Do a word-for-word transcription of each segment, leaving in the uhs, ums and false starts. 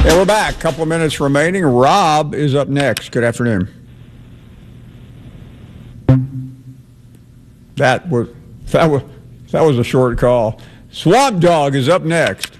Yeah, we're back. Couple of minutes remaining. Rob is up next. Good afternoon. That was that was that was a short call. Swamp Dog is up next.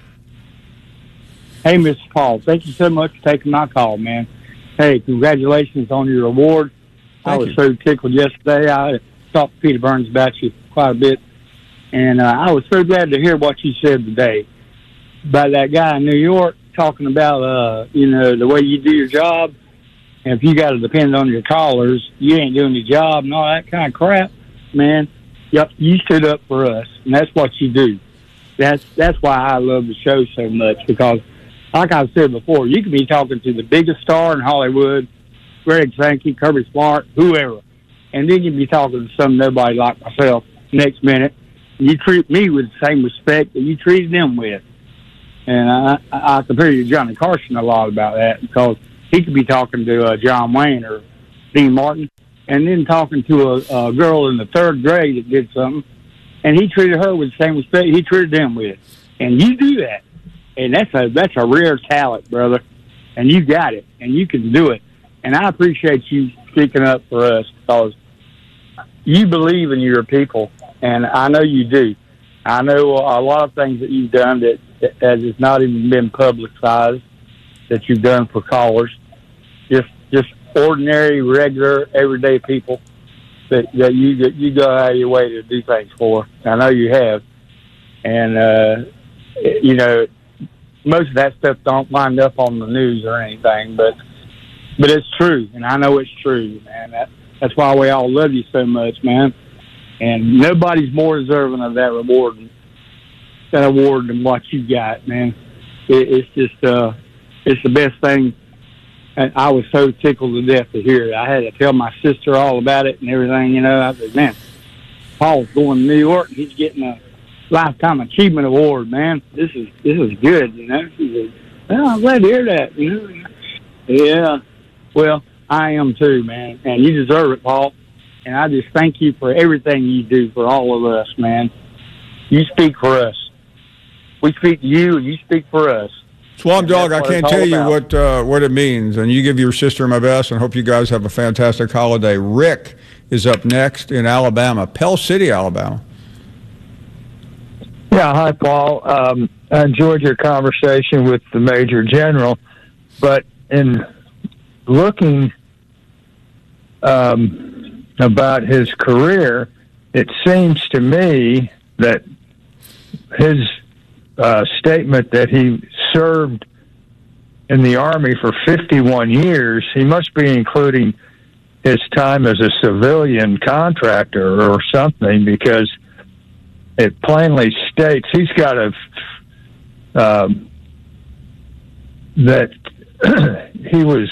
Hey, Mister Paul, thank you so much for taking my call, man. Hey, congratulations on your award. Thank I was you. so tickled yesterday. I talked to Peter Burns about you quite a bit, and uh, I was so glad to hear what you said today about that guy in New York talking about, uh, you know, the way you do your job. And if you got to depend on your callers, you ain't doing your job and all that kind of crap, man. Yep, you stood up for us, and that's what you do. That's that's why I love the show so much, because like I said before, you could be talking to the biggest star in Hollywood, Greg Sankey, Kirby Smart, whoever, and then you'd be talking to some nobody like myself next minute. And you treat me with the same respect that you treated them with. And I, I compare you to Johnny Carson a lot about that, because he could be talking to uh, John Wayne or Dean Martin, and then talking to a, a girl in the third grade that did something, and he treated her with the same respect he treated them with. And you do that. And that's a that's a rare talent, brother. And you got it, and you can do it. And I appreciate you speaking up for us, because you believe in your people, and I know you do. I know a lot of things that you've done that, that has not even been publicized that you've done for callers. Just just ordinary, regular, everyday people that, that you that you go out of your way to do things for. I know you have. And, uh, you know, most of that stuff don't wind up on the news or anything, but but it's true, and I know it's true, man. That, that's why we all love you so much, man. And nobody's more deserving of that reward, that award than what you got, man. It, it's just, uh, it's the best thing. And I was so tickled to death to hear it. I had to tell my sister all about it and everything, you know. I said, man, Paul's going to New York, and he's getting a Lifetime Achievement Award, man. This is this is good, you know. She said, well, I'm glad to hear that, you know. Yeah, well, I am too, man, and you deserve it, Paul. And I just thank you for everything you do for all of us, man. You speak for us. We speak to you, and you speak for us. Swamp Dog, I can't tell you what uh, what it means, and you give your sister my best, and hope you guys have a fantastic holiday. Rick is up next in Alabama, Pell City, Alabama. Yeah, hi, Paul. Um, I enjoyed your conversation with the Major General, but in looking um, about his career, it seems to me that his uh, statement that he served in the Army for fifty-one years, he must be including his time as a civilian contractor or something, because it plainly states he's got a um, that he was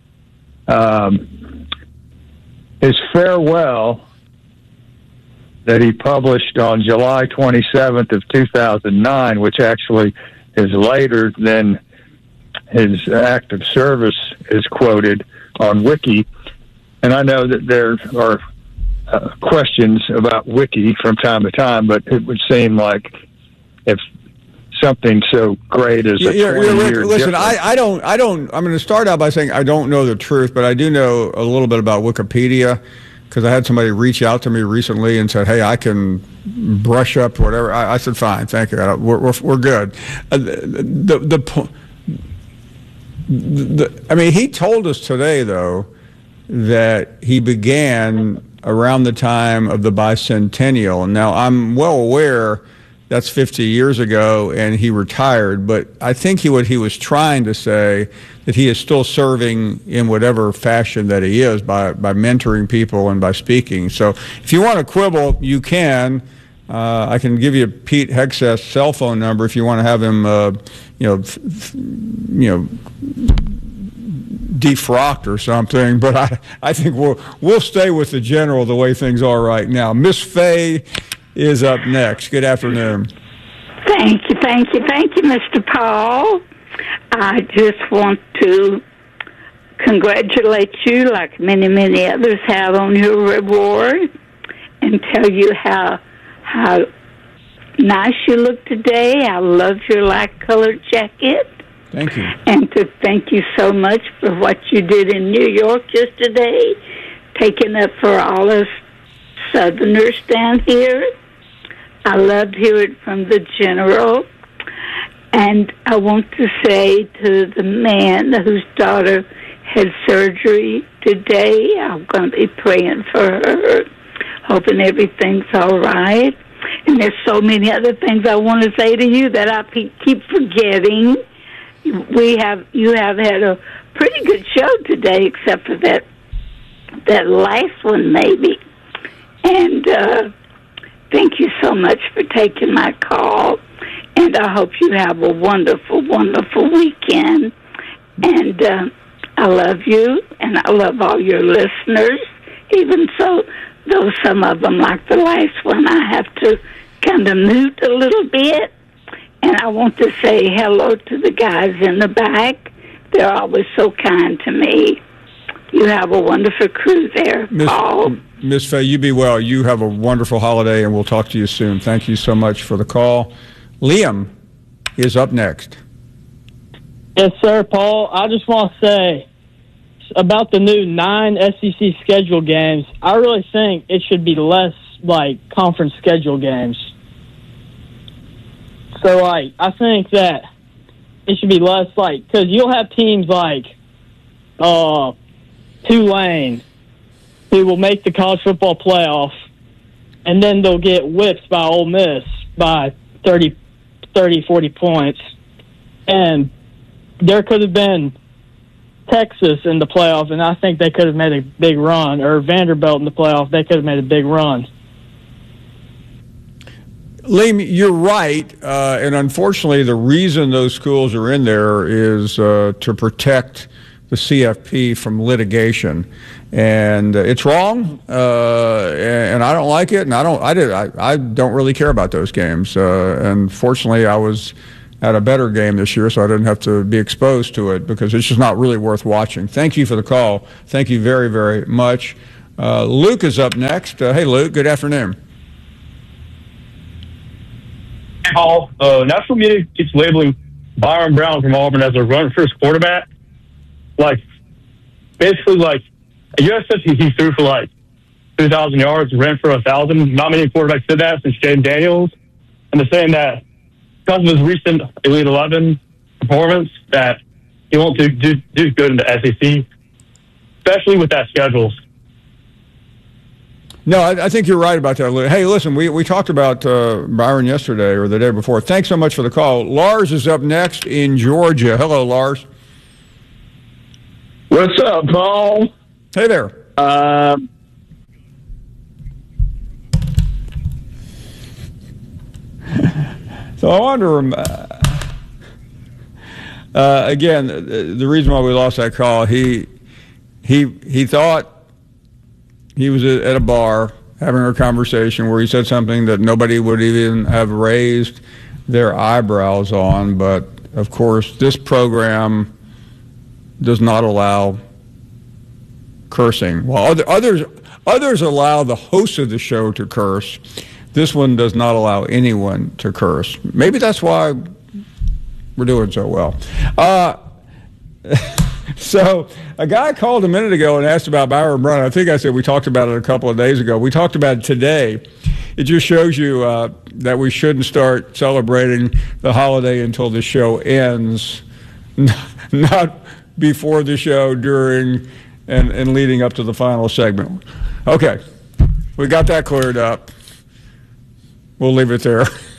um, his farewell that he published on July twenty-seventh of two thousand nine, which actually is later than his act of service is quoted on Wiki. And I know that there are Uh, questions about Wiki from time to time, but it would seem like if something so great as a yeah, twenty-year listen, I, I don't, I don't. I'm going to start out by saying I don't know the truth, but I do know a little bit about Wikipedia, because I had somebody reach out to me recently and said, "Hey, I can brush up whatever." I, I said, "Fine, thank you. We're we're, we're good." Uh, the, the the the I mean, he told us today though that he began around the time of the bicentennial. Now, I'm well aware that's fifty years ago and he retired, but I think he what he was trying to say that he is still serving in whatever fashion that he is by, by mentoring people and by speaking. So if you want to quibble, you can. Uh, I can give you Pete Hegseth's cell phone number if you want to have him, uh, you know, f- f- you know, defrocked or something, but I, I think we'll we'll stay with the general the way things are right now. Miss Fay is up next. Good afternoon. Thank you, thank you, thank you, Mister Paul. I just want to congratulate you, like many, many others have, on your reward, and tell you how how nice you look today. I love your light-colored jacket. Thank you. And to thank you so much for what you did in New York yesterday, taking up for all us Southerners down here. I loved hearing from the General. And I want to say to the man whose daughter had surgery today, I'm going to be praying for her, hoping everything's all right. And there's so many other things I want to say to you that I keep forgetting. We have you have had a pretty good show today, except for that that last one, maybe. And uh, thank you so much for taking my call. And I hope you have a wonderful, wonderful weekend. And uh, I love you, and I love all your listeners. Even so, though some of them, like the last one, I have to kind of mute a little bit. And I want to say hello to the guys in the back. They're always so kind to me. You have a wonderful crew there, Miss, Paul. Miss Fay, you be well. You have a wonderful holiday, and we'll talk to you soon. Thank you so much for the call. Liam is up next. Yes, sir, Paul. I just want to say about the new nine S E C schedule games, I really think it should be less like conference schedule games. So, like, I think that it should be less like, because you'll have teams like uh, Tulane who will make the college football playoff, and then they'll get whipped by Ole Miss by thirty, forty points. And there could have been Texas in the playoff, and I think they could have made a big run, or Vanderbilt in the playoff, they could have made a big run. Liam, you're right, uh, and unfortunately the reason those schools are in there is uh, to protect the C F P from litigation, and uh, it's wrong, uh, and, and I don't like it, and I don't, I did, I, I don't really care about those games, uh, and fortunately I was at a better game this year, so I didn't have to be exposed to it because it's just not really worth watching. Thank you for the call. Thank you very, very much. Uh, Luke is up next. Uh, hey, Luke. Good afternoon. Hey, Paul. Uh, national media keeps labeling Byron Brown from Auburn as a run-first quarterback. Like, basically, like, at U S S, he, he threw for, like, two thousand yards, ran for one thousand. Not many quarterbacks did that since Jaden Daniels. And they're saying that because of his recent Elite eleven performance, that he won't do, do, do good in the S E C, especially with that schedules. No, I, I think you're right about that. Hey, listen, we, we talked about uh, Byron yesterday or the day before. Thanks so much for the call. Lars is up next in Georgia. Hello, Lars. What's up, Paul? Hey there. Um, so I wonder, uh, uh, again, the, the reason why we lost that call, he he he thought he was at a bar having a conversation where he said something that nobody would even have raised their eyebrows on. But, of course, this program does not allow cursing. While other, others, others allow the host of the show to curse, this one does not allow anyone to curse. Maybe that's why we're doing so well. Uh, So a guy called a minute ago and asked about Byron Brown. I think I said we talked about it a couple of days ago. We talked about it today. It just shows you uh, that we shouldn't start celebrating the holiday until the show ends, not before the show, during, and, and leading up to the final segment. Okay, we got that cleared up. We'll leave it there.